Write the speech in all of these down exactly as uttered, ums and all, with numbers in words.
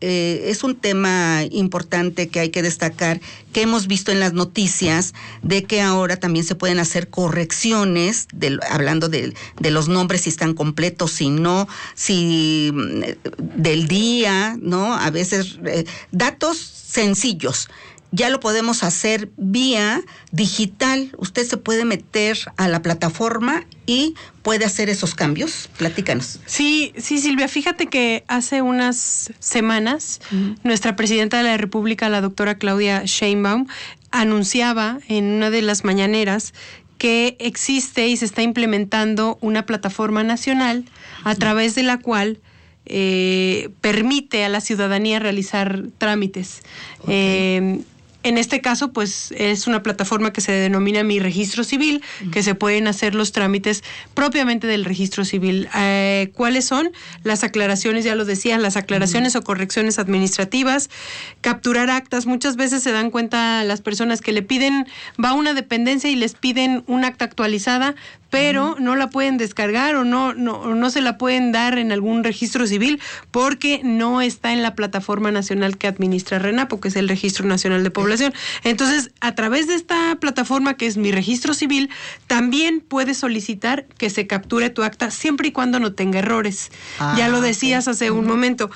eh, es un tema importante que hay que destacar, que hemos visto en las noticias, de que ahora también se pueden hacer correcciones, de, hablando de, de los nombres, si están completos, si no, si del día, ¿no? A veces eh, datos sencillos. Ya lo podemos hacer vía digital. Usted se puede meter a la plataforma y puede hacer esos cambios. Platícanos. Sí, sí, Silvia, fíjate que hace unas semanas uh-huh. nuestra presidenta de la República, la doctora Claudia Sheinbaum, anunciaba en una de las mañaneras que existe y se está implementando una plataforma nacional a través de la cual eh, permite a la ciudadanía realizar trámites. Okay. Eh, En este caso, pues, es una plataforma que se denomina Mi Registro Civil, uh-huh. que se pueden hacer los trámites propiamente del registro civil. Eh, ¿Cuáles son? Las aclaraciones, ya lo decías, las aclaraciones uh-huh. o correcciones administrativas, capturar actas. Muchas veces se dan cuenta las personas que le piden, va a una dependencia y les piden un acta actualizada, pero no la pueden descargar o no, no, no se la pueden dar en algún registro civil porque no está en la plataforma nacional que administra RENAPO, que es el Registro Nacional de Población. Entonces, a través de esta plataforma, que es Mi Registro Civil, también puedes solicitar que se capture tu acta siempre y cuando no tenga errores. Ah, ya lo decías okay. hace uh-huh. un momento.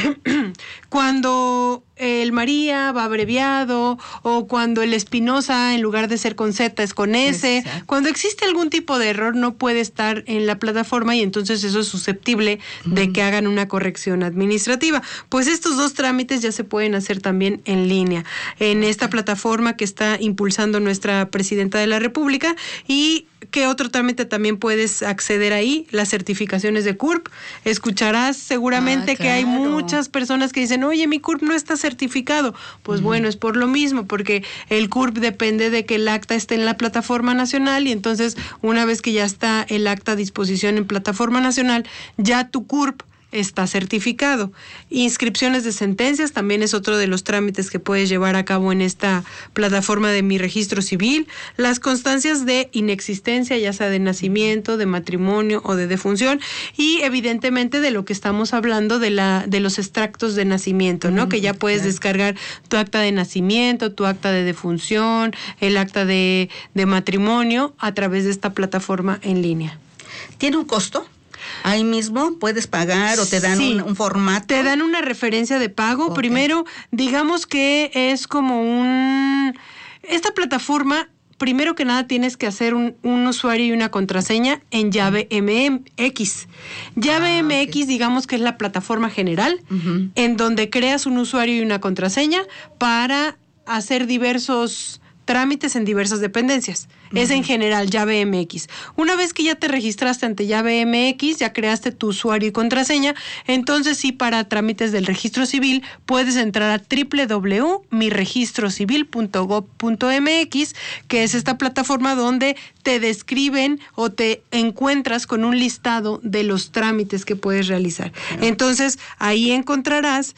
Cuando el María va abreviado o cuando el Espinosa en lugar de ser con Z es con S, exacto. cuando existe algún tipo de error no puede estar en la plataforma y entonces eso es susceptible uh-huh. de que hagan una corrección administrativa. Pues estos dos trámites ya se pueden hacer también en línea en esta plataforma que está impulsando nuestra presidenta de la República. Y ¿qué otro trámite también puedes acceder ahí? Las certificaciones de C U R P. Escucharás seguramente ah, claro. que hay muchas personas que dicen, oye, mi C U R P no está certificado. Pues uh-huh. bueno, es por lo mismo, porque el C U R P depende de que el acta esté en la plataforma nacional y entonces una vez que ya está el acta a disposición en plataforma nacional, ya tu C U R P está certificado. Inscripciones de sentencias también es otro de los trámites que puedes llevar a cabo en esta plataforma de Mi Registro Civil. Las constancias de inexistencia, ya sea de nacimiento, de matrimonio o de defunción, y evidentemente de lo que estamos hablando de la de los extractos de nacimiento, ¿no? Mm, que ya puedes claro. descargar tu acta de nacimiento, tu acta de defunción, el acta de, de matrimonio a través de esta plataforma en línea. ¿Tiene un costo? Ahí mismo puedes pagar o te dan sí, un, un formato. Te dan una referencia de pago. Okay. Primero, digamos que es como un... Esta plataforma, primero que nada, tienes que hacer un, un usuario y una contraseña en llave M M X. Llave ah, M X, okay. digamos que es la plataforma general, uh-huh. en donde creas un usuario y una contraseña para hacer diversos trámites en diversas dependencias. Uh-huh. Es en general llave M X. Una vez que ya te registraste ante llave M X, ya creaste tu usuario y contraseña, entonces sí, para trámites del registro civil puedes entrar a doble u doble u doble u punto mi registro civil punto gob punto m x, que es esta plataforma donde te describen o te encuentras con un listado de los trámites que puedes realizar. Uh-huh. Entonces, ahí encontrarás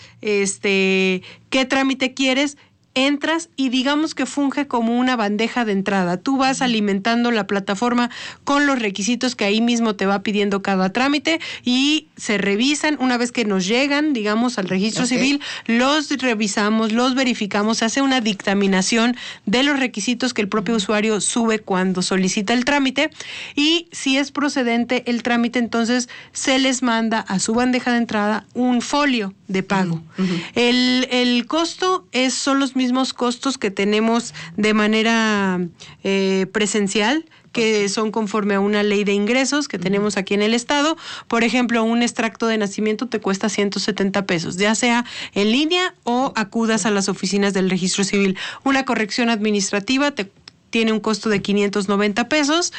este qué trámite quieres. Entras y digamos que funge como una bandeja de entrada. Tú vas alimentando la plataforma con los requisitos que ahí mismo te va pidiendo cada trámite y se revisan. Una vez que nos llegan, digamos, al registro okay. civil, los revisamos, los verificamos, se hace una dictaminación de los requisitos que el propio usuario sube cuando solicita el trámite y si es procedente el trámite, entonces se les manda a su bandeja de entrada un folio de pago. Uh-huh. El, el costo es, son los mismos costos que tenemos de manera eh, presencial, que son conforme a una ley de ingresos que tenemos aquí en el estado. Por ejemplo, un extracto de nacimiento te cuesta ciento setenta pesos, ya sea en línea o acudas a las oficinas del registro civil. Una corrección administrativa te tiene un costo de quinientos noventa pesos,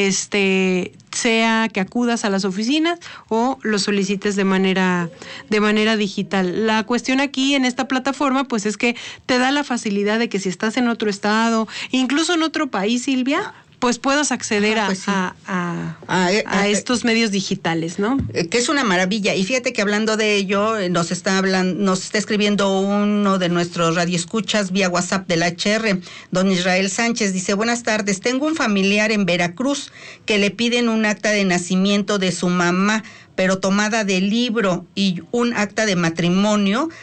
este, sea que acudas a las oficinas o lo solicites de manera, de manera digital. La cuestión aquí en esta plataforma, pues es que te da la facilidad de que si estás en otro estado, incluso en otro país, Silvia, pues puedas acceder Ajá, pues sí. a, a, a, a, a estos medios digitales, ¿no? Que es una maravilla. Y fíjate que hablando de ello, nos está hablando, nos está escribiendo uno de nuestros radioescuchas vía WhatsApp del H R, don Israel Sánchez, dice, buenas tardes, tengo un familiar en Veracruz que le piden un acta de nacimiento de su mamá, pero tomada de libro y un acta de matrimonio